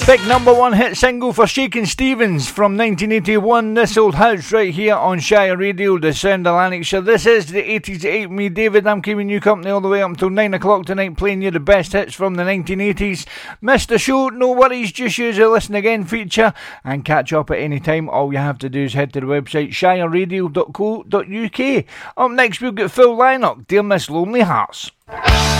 Big number one hit single for Shakin' Stevens from 1981, This Old House, right here on Shire Radio, the sound of Lanarkshire. This is the 80s to 8. Me, David, I'm keeping you company all the way up until 9 o'clock tonight, playing you the best hits from the 1980s. Missed the show? No worries, just use the Listen Again feature and catch up at any time. All you have to do is head to the website shireradio.co.uk. Up next, we'll get full lineup, Dear Miss Lonely Hearts.